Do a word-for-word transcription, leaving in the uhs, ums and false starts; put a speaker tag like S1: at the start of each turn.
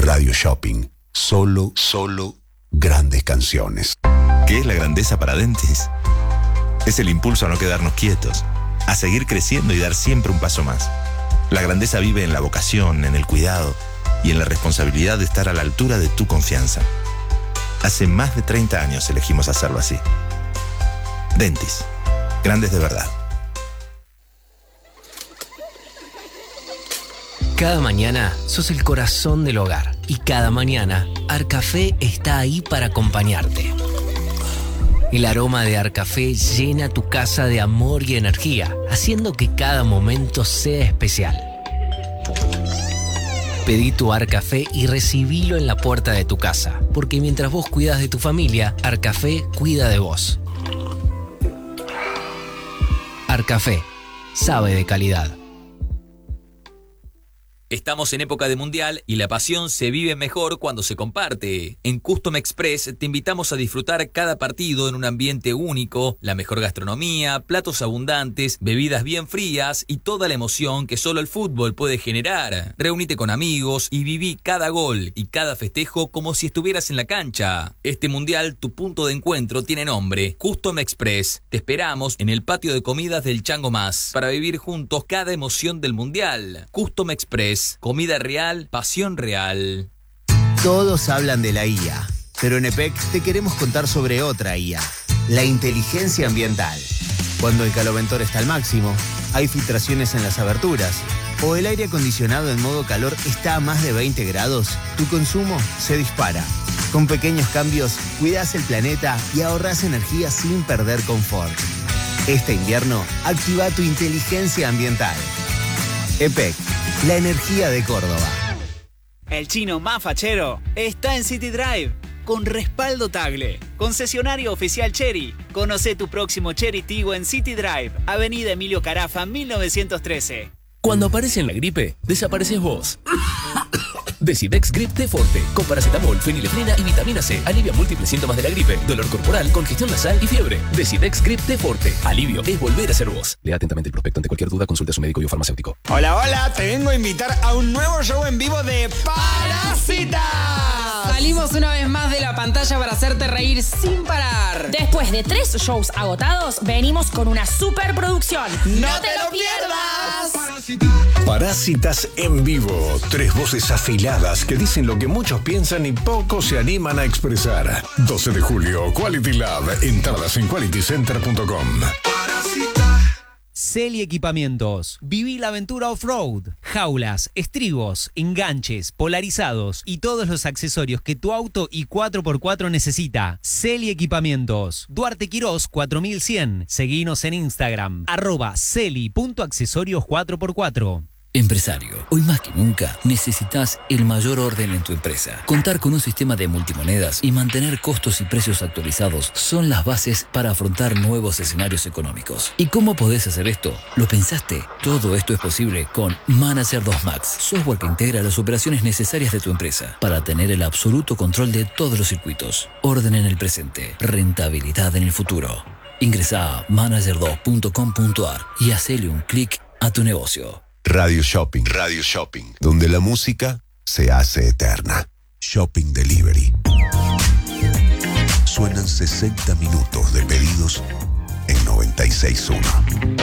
S1: Radio Shopping. Solo, solo grandes canciones.
S2: ¿Qué es la grandeza para Dentis? Es el impulso a no quedarnos quietos, a seguir creciendo y dar siempre un paso más. La grandeza vive en la vocación, en el cuidado y en la responsabilidad de estar a la altura de tu confianza. Hace más de treinta años elegimos hacerlo así. Dentis. Grandes de verdad.
S3: Cada mañana sos el corazón del hogar y cada mañana Arcafé está ahí para acompañarte. El aroma de Arcafé llena tu casa de amor y energía, haciendo que cada momento sea especial. Pedí tu Arcafé y recibilo en la puerta de tu casa, porque mientras vos cuidas de tu familia, Arcafé cuida de vos. Arcafé, sabe de calidad.
S4: Estamos en época de mundial y la pasión se vive mejor cuando se comparte. En Custom Express te invitamos a disfrutar cada partido en un ambiente único, la mejor gastronomía, platos abundantes, bebidas bien frías y toda la emoción que solo el fútbol puede generar. Reúnete con amigos y viví cada gol y cada festejo como si estuvieras en la cancha. Este mundial, tu punto de encuentro tiene nombre, Custom Express. Te esperamos en el patio de comidas del Chango Más para vivir juntos cada emoción del mundial. Custom Express. Comida real, pasión real.
S5: Todos hablan de la I A, pero en E P E C te queremos contar sobre otra I A, la inteligencia ambiental. Cuando el caloventor está al máximo, hay filtraciones en las aberturas, o el aire acondicionado en modo calor está a más de veinte grados, tu consumo se dispara. Con pequeños cambios, cuidas el planeta y ahorras energía sin perder confort. Este invierno, activa tu inteligencia ambiental. E P E C, la energía de Córdoba.
S6: El chino más fachero está en City Drive, con respaldo Tagle. Concesionario oficial Chery. Conoce tu próximo Chery Tiggo en City Drive, Avenida Emilio Carafa, mil novecientos trece.
S7: Cuando aparece en la gripe, desapareces vos. Decidex Grip de Forte, con paracetamol, fenilefrina y vitamina C. Alivia múltiples síntomas de la gripe, dolor corporal, congestión nasal y fiebre. Decidex Grip de Forte. Alivio es volver a ser vos. Lea atentamente el prospecto. Ante cualquier duda, consulte a su médico y o farmacéutico.
S8: Hola, hola, te vengo a invitar a un nuevo show en vivo de Parásitas.
S9: Salimos una vez más de la pantalla para hacerte reír sin parar.
S10: Después de tres shows agotados, venimos con una superproducción.
S8: ¡No te lo pierdas!
S1: Parásitas en vivo. Tres voces afiladas que dicen lo que muchos piensan y pocos se animan a expresar. doce de julio, Quality Lab. Entradas en quality center punto com.
S11: Celi Equipamientos. Viví la aventura off-road. Jaulas, estribos, enganches, polarizados y todos los accesorios que tu auto y cuatro por cuatro necesita. Celi Equipamientos. Duarte Quirós cuatro mil cien. Seguinos en Instagram. Arroba celi punto accesorios cuatro por cuatro.
S12: Empresario, hoy más que nunca necesitas el mayor orden en tu empresa. Contar con un sistema de multimonedas y mantener costos y precios actualizados son las bases para afrontar nuevos escenarios económicos. ¿Y cómo podés hacer esto? ¿Lo pensaste? Todo esto es posible con Manager dos Max, software que integra las operaciones necesarias de tu empresa para tener el absoluto control de todos los circuitos. Orden en el presente, rentabilidad en el futuro. Ingresá a manager dos punto com punto ar y hacele un clic a tu negocio.
S1: Radio Shopping. Radio Shopping. Donde la música se hace eterna. Shopping Delivery. Suenan sesenta minutos de pedidos en noventa y seis punto uno.